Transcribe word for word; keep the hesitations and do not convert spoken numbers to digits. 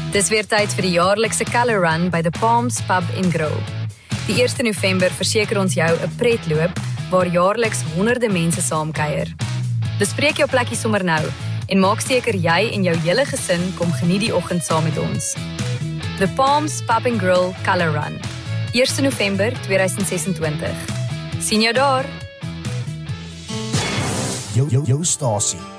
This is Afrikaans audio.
Dis weer tyd vir die jaarlikse Colour Run by The Palms Pub en Grill. Die eerste November verseker ons jou 'n pretloop waar jaarliks honderde mense saamkuier. Bespreek jou plekkie sommer nou en maak seker jy en jou hele gesin kom geniet die oggend saam met ons. The Palms Pub and Grill Colour Run, eerste November tweeduisend sesentwintig. Sien jou daar! Jou, jou, jou stasie.